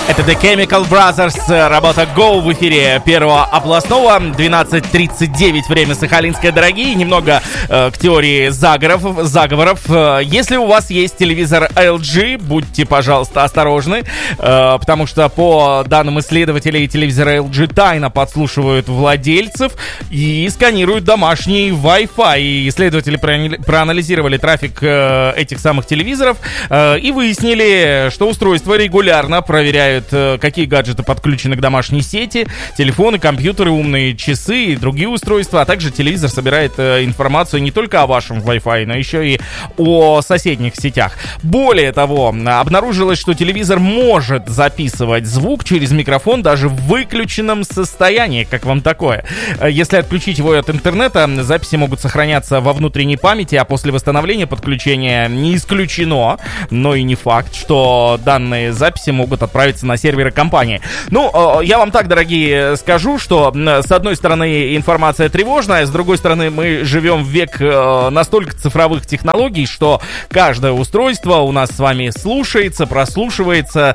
Это The Chemical Brothers, работа Go в эфире Первого областного, 12:39, время Сахалинское, дорогие. Немного к теории заговоров. Если у вас есть телевизор LG, будьте, пожалуйста, осторожны, потому что по данным исследователей, телевизоры LG тайно подслушивают владельцев и сканируют домашний Wi-Fi. Исследователи проанализировали трафик этих самых телевизоров и выяснили, что устройства регулярно проверяют, какие гаджеты подключены к домашней сети, телефоны, компьютеры, умные часы и другие устройства, а также телевизор собирает информацию не только о вашем Wi-Fi, но еще и о соседних сетях. Более того, обнаружилось, что телевизор может записывать звук через микрофон даже в выключенном состоянии. Как вам такое? Если отключить его от интернета, записи могут сохраняться во внутренней памяти, а после восстановления подключения не исключено, но и не факт, что данные записи могут отправиться на серверы компании. Ну, я вам так, дорогие, скажу, что с одной стороны информация тревожная, с другой стороны мы живем в век настолько цифровых технологий, что каждое устройство у нас с вами слушается, прослушивается,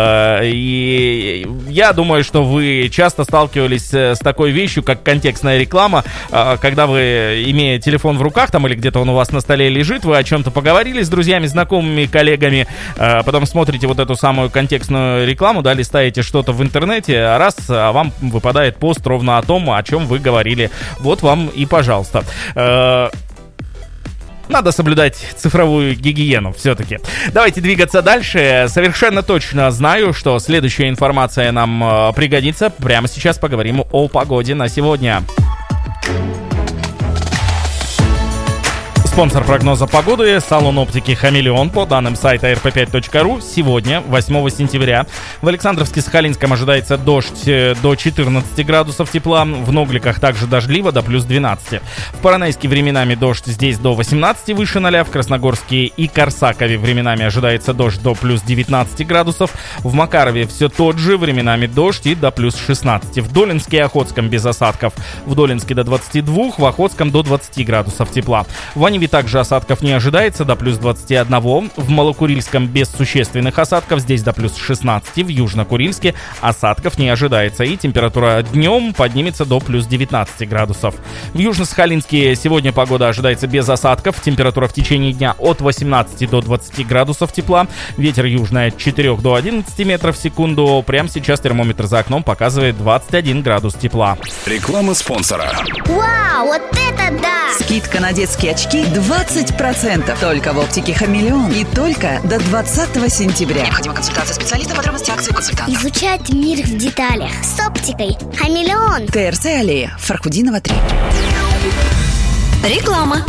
и я думаю, что вы часто сталкивались с такой вещью, как контекстная реклама, когда вы, имея телефон в руках, там или где-то он у вас на столе лежит, вы о чем-то поговорили с друзьями, знакомыми, коллегами, потом смотрите вот эту самую контекстную рекламу, да, листаете что-то в интернете, а вам выпадает пост ровно о том, о чем вы говорили. Вот вам и пожалуйста. Надо соблюдать цифровую гигиену все-таки. Давайте двигаться дальше. Совершенно точно знаю, что следующая информация нам пригодится. Прямо сейчас поговорим о погоде на сегодня. Спонсор прогноза погоды — салон оптики «Хамелеон». По данным сайта rp5.ru, сегодня, 8 сентября, в Александровске-Сахалинском ожидается дождь до 14 градусов тепла, в Ногликах также дождливо до плюс 12. В Поронайске временами дождь здесь до 18 выше 0, в Красногорске и Корсакове временами ожидается дождь до плюс 19 градусов, в Макарове все тот же, временами дождь и до плюс 16. В Долинске и Охотском без осадков, в Долинске до 22, в Охотском до 20 градусов тепла. В Аниве также осадков не ожидается, до плюс 21. В Малокурильском без существенных осадков, здесь до плюс 16. В Южно-Курильске осадков не ожидается, и температура днем поднимется до плюс 19 градусов. В Южно-Сахалинске сегодня погода ожидается без осадков, температура в течение дня от 18 до 20 градусов тепла, ветер южный от 4 до 11 метров в секунду. Прямо сейчас термометр за окном показывает 21 градус тепла. Реклама спонсора. Вау, вот это да! Скидка на детские очки 20%. Только в оптике «Хамелеон» и только до 20 сентября. Необходима консультация специалиста, подробности акции, консультант. Изучать мир в деталях с оптикой «Хамелеон». ТРЦ аллея, Фархудинова 3. Реклама.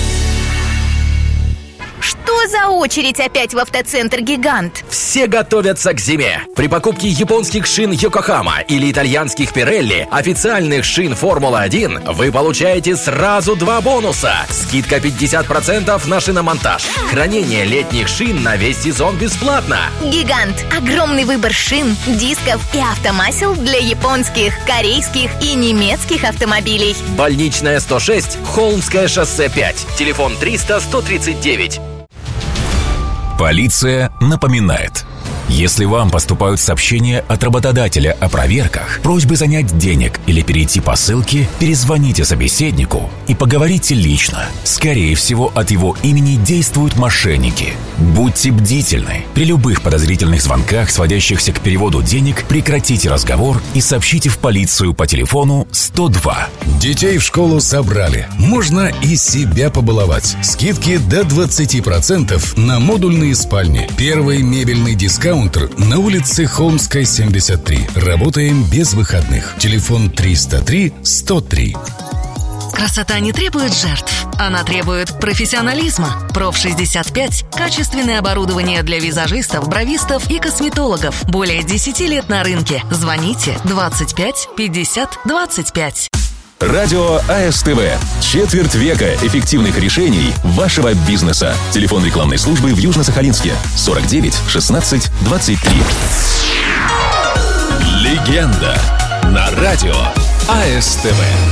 Что за очередь опять в автоцентр «Гигант»? Все готовятся к зиме. При покупке японских шин Йокохама или итальянских Пирелли, официальных шин Формула-1, вы получаете сразу 2 бонуса. Скидка 50% на шиномонтаж. Хранение летних шин на весь сезон бесплатно. «Гигант» — огромный выбор шин, дисков и автомасел для японских, корейских и немецких автомобилей. Больничная 106, Холмское шоссе 5. Телефон 300-139. Полиция напоминает. Если вам поступают сообщения от работодателя о проверках, просьбе занять денег или перейти по ссылке, перезвоните собеседнику и поговорите лично. Скорее всего, от его имени действуют мошенники. Будьте бдительны. При любых подозрительных звонках, сводящихся к переводу денег, прекратите разговор и сообщите в полицию по телефону 102. Детей в школу собрали. Можно и себя побаловать. Скидки до 20% на модульные спальни. Первый мебельный дискаунт на улице Холмской, 73. Работаем без выходных. Телефон 303-103. Красота не требует жертв. Она требует профессионализма. Проф65 – качественное оборудование для визажистов, бровистов и косметологов. Более 10 лет на рынке. Звоните 25 50 25. Радио АСТВ. Четверть века эффективных решений вашего бизнеса. Телефон рекламной службы в Южно-Сахалинске 49 16 23. Легенда на радио АСТВ.